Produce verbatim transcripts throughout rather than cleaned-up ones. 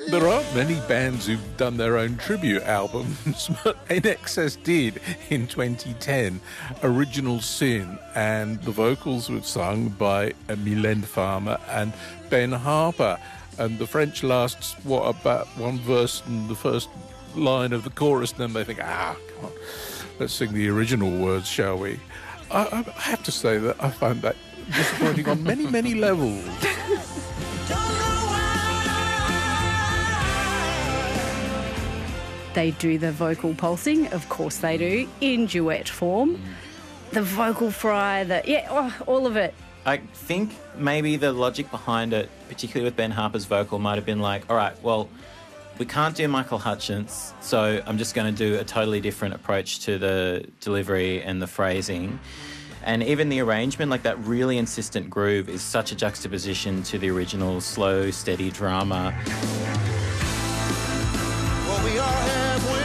There aren't many bands who've done their own tribute albums, but I N X S did in twenty ten. Original Sin, and the vocals were sung by uh, Mylène Farmer and Ben Harper. And the French lasts, what, about one verse and the first line of the chorus, and then they think, ah, come on, let's sing the original words, shall we? I, I have to say that I find that disappointing on many, many levels. They do the vocal pulsing, of course they do, in duet form. The vocal fry, the yeah, oh, all of it. I think maybe the logic behind it, particularly with Ben Harper's vocal, might have been like, all right, well, we can't do Michael Hutchence, so I'm just going to do a totally different approach to the delivery and the phrasing. And even the arrangement, like that really insistent groove, is such a juxtaposition to the original slow, steady drama. Well, we all have wings.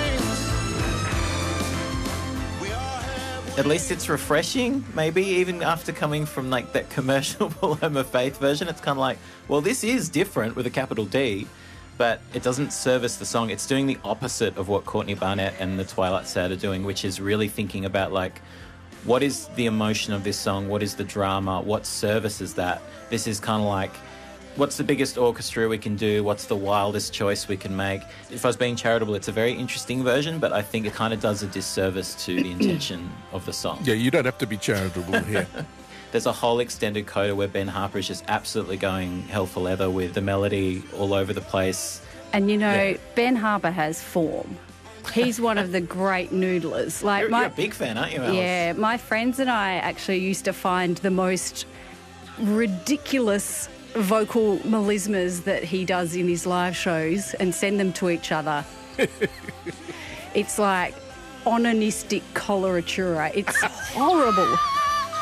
At least it's refreshing, maybe, even after coming from like that commercial Paloma Faith version. It's kind of like, well, this is different with a capital D, but it doesn't service the song. It's doing the opposite of what Courtney Barnett and the Twilight Sad are doing, which is really thinking about like, what is the emotion of this song? What is the drama? What services that? This is kind of like, what's the biggest orchestra we can do? What's the wildest choice we can make? If I was being charitable, it's a very interesting version, but I think it kind of does a disservice to the intention of the song. Yeah, you don't have to be charitable here. There's a whole extended coda where Ben Harper is just absolutely going hell for leather with the melody all over the place. And you know, Yeah. Ben Harper has form. He's one of the great noodlers. Like You're, my, you're a big fan, aren't you, Alice? Yeah, my friends and I actually used to find the most ridiculous vocal melismas that he does in his live shows and send them to each other. It's like onanistic coloratura. It's horrible.